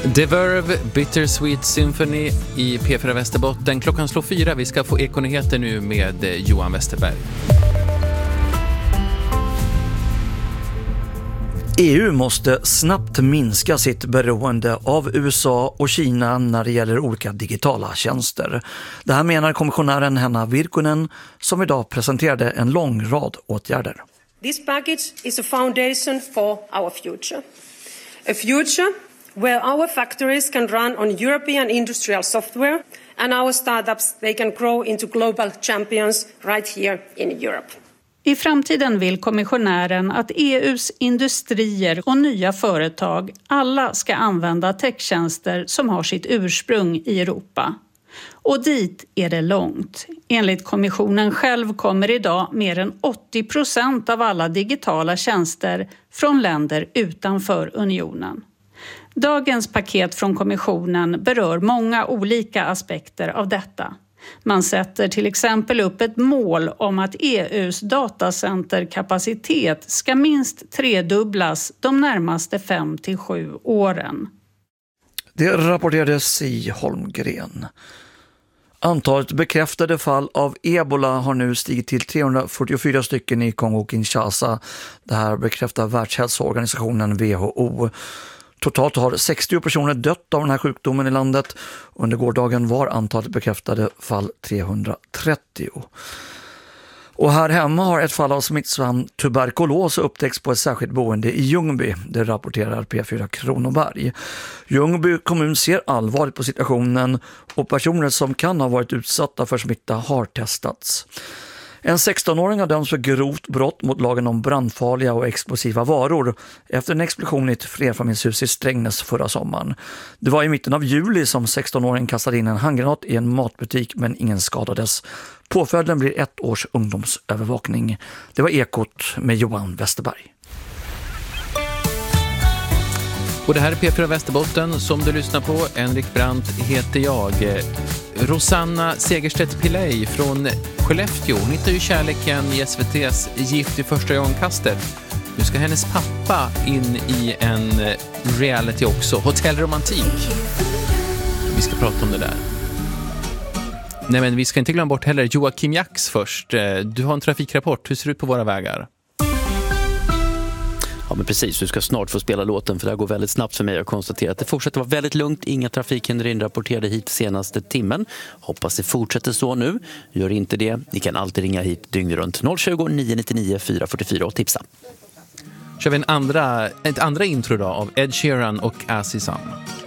The Verve, Bittersweet Symphony i P4 Västerbotten. Klockan slår 4. Vi ska få ekonyheter nu med Johan Westerberg. EU måste snabbt minska sitt beroende av USA och Kina när det gäller olika digitala tjänster. Det här menar kommissionären Henna Virkkunen som idag presenterade en lång rad åtgärder. This package is a foundation for our future. A future where our factories can run on European industrial software and our startups, they can grow into global champions right here in Europe. I framtiden vill kommissionären att EUs industrier och nya företag alla ska använda techtjänster som har sitt ursprung i Europa. Och dit är det långt. Enligt kommissionen själv kommer idag mer än 80% av alla digitala tjänster från länder utanför unionen. Dagens paket från kommissionen berör många olika aspekter av detta. Man sätter till exempel upp ett mål om att EUs datacenterkapacitet ska minst tredubblas de närmaste 5-7 åren. Det rapporterades i Holmgren. Antalet bekräftade fall av ebola har nu stigit till 344 stycken i Kongo-Kinshasa. Det här bekräftar Världshälsoorganisationen WHO. Totalt har 60 personer dött av den här sjukdomen i landet. Under gårdagen var antalet bekräftade fall 330. Och här hemma har ett fall av smittsam tuberkulos upptäckts på ett särskilt boende i Ljungby. Det rapporterar P4 Kronoberg. Ljungby kommun ser allvarligt på situationen och personer som kan ha varit utsatta för smitta har testats. En 16-åring har dömts för grovt brott mot lagen om brandfarliga och explosiva varor efter en explosion i ett flerfamiljshus i Strängnäs förra sommaren. Det var i mitten av juli som 16-åringen kastade in en handgranat i en matbutik men ingen skadades. Påföljden blir 1 års ungdomsövervakning. Det var Ekot med Johan Westerberg. Och det här är P4 Västerbotten som du lyssnar på. Henrik Brandt heter jag. Rosanna Segerstedt-Pillej från Skellefteå. Hon hittar ju kärleken i SVT:s Gift i första ögonkastet. Nu ska hennes pappa in i en reality också. Hotellromantik. Vi ska prata om det där. Nej, men vi ska inte glömma bort heller Joakim Jacks först. Du har en trafikrapport. Hur ser det ut på våra vägar? Ja, men precis. Du ska snart få spela låten för det går väldigt snabbt för mig att konstatera att det fortsätter vara väldigt lugnt. Inga trafikhinder inrapporterade hit senaste timmen. Hoppas det fortsätter så nu. Gör inte det. Ni kan alltid ringa hit dygn runt 020 999 444 och tipsa. Kör vi ett andra intro då av Ed Sheeran och Azizam.